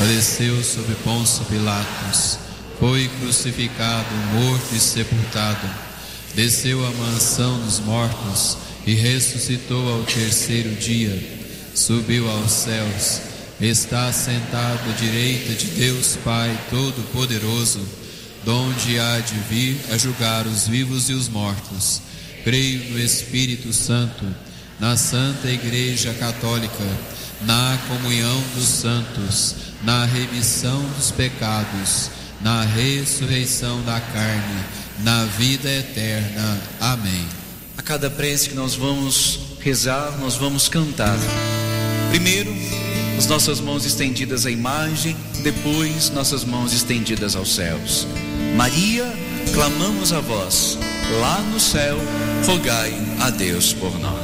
padeceu sob Pôncio Pilatos, foi crucificado, morto e sepultado, desceu à mansão dos mortos e ressuscitou ao terceiro dia, subiu aos céus, está sentado à direita de Deus Pai Todo-Poderoso, donde há de vir a julgar os vivos e os mortos. Creio no Espírito Santo, na Santa Igreja Católica, na comunhão dos santos, na remissão dos pecados, na ressurreição da carne, na vida eterna. Amém. A cada prece que nós vamos rezar, nós vamos cantar. Primeiro, as nossas mãos estendidas à imagem, depois nossas mãos estendidas aos céus. Maria, clamamos a vós, lá no céu, rogai a Deus por nós.